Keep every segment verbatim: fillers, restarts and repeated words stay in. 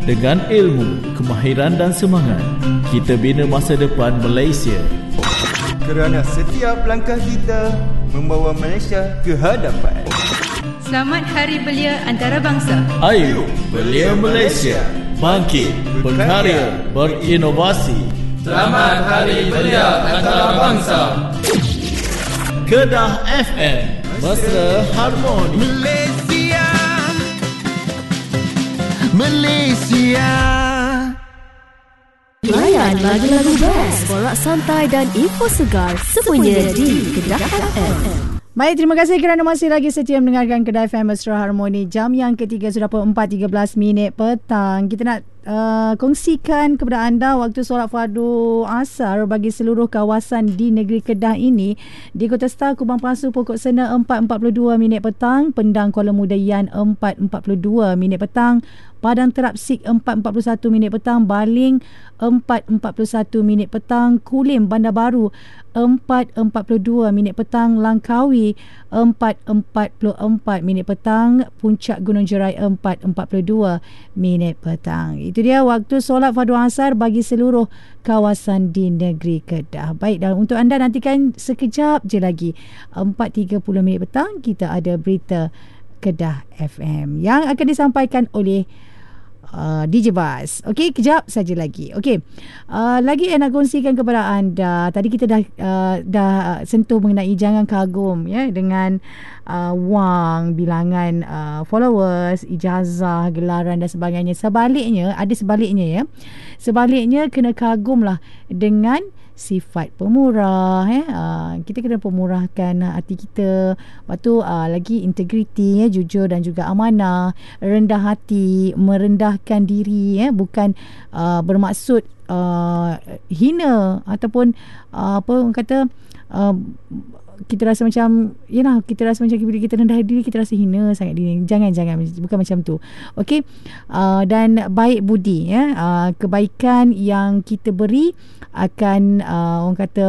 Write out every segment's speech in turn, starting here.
Dengan ilmu, kemahiran dan semangat, kita bina masa depan Malaysia. Kerana setiap langkah kita membawa Malaysia ke hadapan. Selamat Hari Belia Antarabangsa. Ayo, Belia Malaysia. Bangkit, berkarya, berinovasi. Selamat Hari Belia Antarabangsa. Kedah F M, Mesra Harmoni. Malaysia, Malaysia. Layan lagu-lagu best, borak santai dan info segar semuanya di Kedah F M. Baik, terima kasih kerana masih lagi setia mendengarkan Kedah F M Mesra Harmoni. Jam yang ketiga sudah pukul empat tiga belas minit petang. Kita nak uh, kongsikan kepada anda waktu solat fardu asar bagi seluruh kawasan di negeri Kedah ini. Di Kota Star, Kubang Pasu, Pokok Sena empat empat puluh dua minit petang. Pendang, Kuala Muda, Yan empat empat puluh dua minit petang. Padang Terap Sik empat empat puluh satu minit petang. Baling empat empat puluh satu minit petang. Kulim, Bandar Baru empat empat puluh dua minit petang. Langkawi empat empat puluh empat minit petang. Puncak Gunung Jerai empat empat puluh dua minit petang. Itu dia waktu solat fardu asar bagi seluruh kawasan di negeri Kedah. Baik, dan untuk anda nantikan sekejap je lagi empat tiga puluh minit petang kita ada berita Kedah F M yang akan disampaikan oleh Uh, D J Bas. Okey, kejap saja lagi. Okey. Uh, lagi yang nak kongsikan kepada anda. Tadi kita dah uh, dah sentuh mengenai jangan kagum ya dengan uh, wang, bilangan uh, followers, ijazah, gelaran dan sebagainya. Sebaliknya, ada sebaliknya ya. Sebaliknya kena kagumlah dengan sifat pemurah eh. Uh, kita kena pemurahkan hati kita. Lepas tu uh, lagi integriti ya, jujur dan juga amanah, rendah hati, merendahkan diri eh, bukan uh, bermaksud uh, hina ataupun uh, apa orang kata uh, kita rasa macam yalah kita rasa macam bila kita rendah diri kita rasa hina sangat diri. Jangan jangan bukan macam tu. Okey. Uh, dan baik budi ya. Uh, kebaikan yang kita beri akan uh, orang kata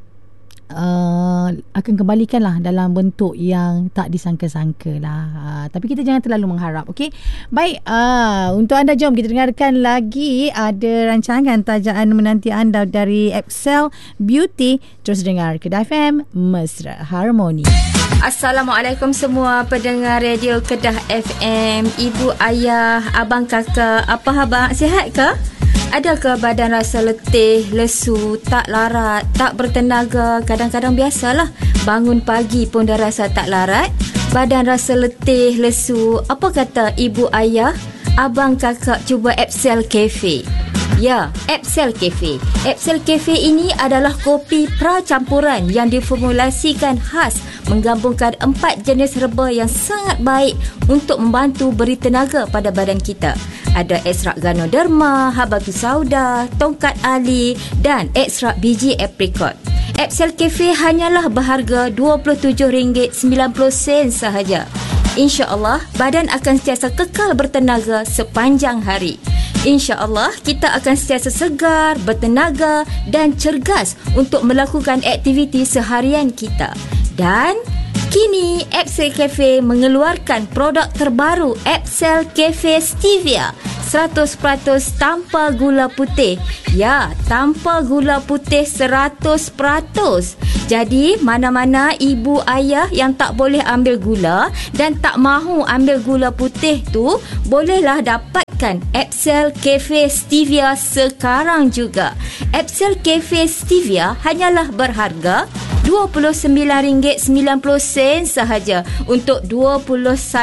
uh, akan kembalikanlah dalam bentuk yang tak disangka-sangka lah. Uh, tapi kita jangan terlalu mengharap. Okey. Baik, uh, untuk anda jom kita dengarkan lagi ada rancangan tajaan menanti anda dari Excel Beauty. Terus dengar Kedah F M Mesra Harmoni. Assalamualaikum semua pendengar radio Kedah F M. Ibu, ayah, abang, kakak, apa khabar? Sihat ke? Adakah badan rasa letih, lesu, tak larat, tak bertenaga? Kadang-kadang biasalah bangun pagi pun dah rasa tak larat. Badan rasa letih, lesu. Apa kata ibu, ayah, abang, kakak cuba Excel Cafe? Ya, Excel Cafe. Excel Cafe ini adalah kopi pra-campuran yang diformulasikan khas menggabungkan empat jenis herba yang sangat baik untuk membantu beri tenaga pada badan kita. Ada ekstrak Ganoderma, Habatus Sauda, Tongkat Ali dan ekstrak biji aprikot. Excel Cafe hanyalah berharga dua puluh tujuh ringgit sembilan puluh sen sahaja. InsyaAllah, badan akan sentiasa kekal bertenaga sepanjang hari. InsyaAllah, kita akan sentiasa segar, bertenaga dan cergas untuk melakukan aktiviti seharian kita. Dan kini Excel Cafe mengeluarkan produk terbaru Excel Cafe Stevia seratus peratus tanpa gula putih. Ya, tanpa gula putih seratus peratus. Jadi, mana-mana ibu ayah yang tak boleh ambil gula dan tak mahu ambil gula putih tu, bolehlah dapatkan Excel Cafe Stevia sekarang juga. Excel Cafe Stevia hanyalah berharga dua puluh sembilan ringgit sembilan puluh sen sahaja untuk dua puluh